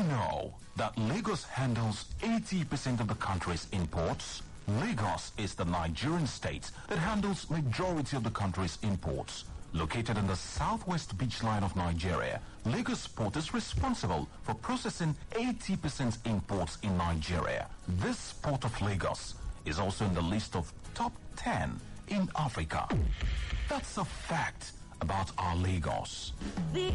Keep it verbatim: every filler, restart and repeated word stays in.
know that Lagos handles eighty percent of the country's imports? Lagos is the Nigerian state that handles majority of the country's imports. Located in the southwest beach line of Nigeria, Lagos Port is responsible for processing eighty percent imports in Nigeria. This port of Lagos is also in the list of top ten in Africa. That's a fact about our Lagos. The